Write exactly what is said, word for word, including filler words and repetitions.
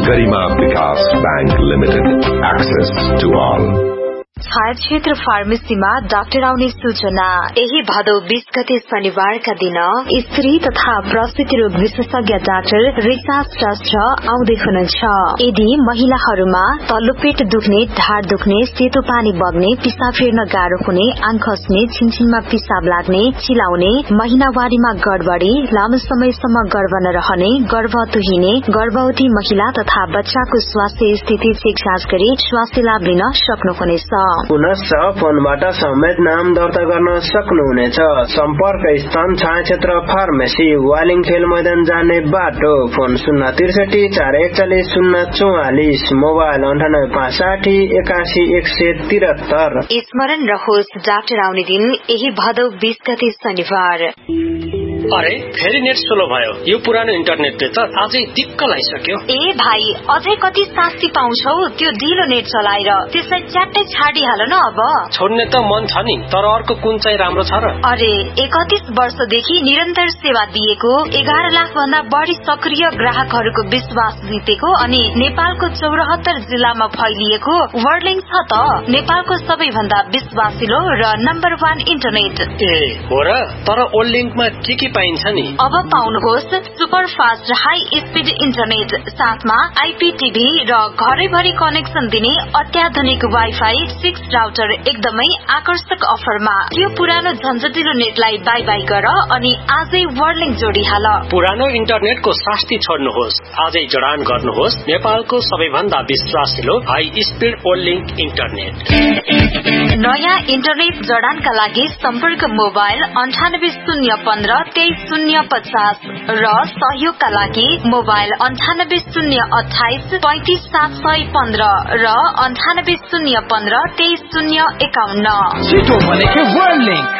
गरिमा विकास bank limited, access two all. छाया क्षेत्र फार्मेसीमा डाक्टर आउने सूचना। यही भदौ बीस गते शनिबारका दिन स्त्री तथा प्रसूति रोग विशेषज्ञ डाक्टर रिचार्ड ट्रस्ट आउँदै हुनुहुन्छ। यदि महिलाहरूमा तल्लो पेट दुख्ने, ढाड दुख्ने, सेतो पानी बग्ने, पिसाब फेर्न गाह्रो हुने, आँख खस्ने, छिनछिनमा पिसाब लाग्ने, चिलाउने, महिनावारीमा गडबडी, लामो समयसम्म गर्भ नरहने, गर्भ तुहिने, गर्भवती महिला तथा बच्चाको स्वास्थ्य स्थिति चेक जाँच गरी स्वास्थ्य लाभ लिन सक्नुहुनेछ। पुनश्च फोनबाट समेत नाम दर्ता गर्न सक्नुहुनेछ। सम्पर्क स्थान छाया क्षेत्र फार्मेसी, वालिङ खेल मैदान जाने बाटो। फोन शून्य त्रिसठी चार एकचालिस शून्य चौवालिस, मोबाइल अन्ठानब्बे पाँच साठी एकासी एक सय त्रिहत्तर। स्मरण रहोस्, डाक्टर आउने दिन यही भदौ बीस गते शनिबार। अरे फेरि नेट स्लो भयो। यो पुरानो इन्टरनेटले त अझै दिक्क लागिसक्यो। ए भाइ, अझै कति शास्ति पाउँछौ त्यो ढिलो नेट चलाएर? त्यसलाई च्याट्टै छाडिहाल न अब। छोड्ने त मन छ नि, तर अर्को कुन चाहिँ राम्रो छ र? अरे एकतीस वर्षदेखि निरन्तर सेवा दिएको, एघार लाख भन्दा बढी सक्रिय ग्राहकहरूको विश्वास जितेको अनि नेपालको चौरात्तर जिल्लामा फैलिएको वर्लिङ छ त नेपालको सबैभन्दा विश्वासिलो र नम्बर वान इन्टरनेट। ए हो र? तर वर्लिङमा के के पाइन्छ नि? अब पाउनुहोस् super fast high speed internet, साथमा आइपीटीभी र घरैभरि कनेक्सन दिने अत्याधुनिक वाइफाई सिक्स राउटर एकदमै आकर्षक अफरमा। यो पुरानो झन्झटिलो नेटलाई बाई बाई गर अनि आजै वर्लिङ जोडिहाल। पुरानो इन्टरनेटको शास्ति छोड्नुहोस्, आजै जडान गर्नुहोस् नेपालको सबैभन्दा विश्वासिलो हाई स्पिड वर्लिङ इन्टरनेट। नयाँ इन्टरनेट जडानका लागि सम्पर्क मोबाइल अन्ठानब्बे शून्य पन्ध्र तेइस शून्य पचास र सहयोगका लागि मोबाइल अन्ठानब्बे शून्य अठाइस पैंतिस सात सय पन्ध्र र अन्ठानब्बे शून्य पन्ध्र तेइस शून्य एकाउन्न। छिटो भनेको वर्लिङ।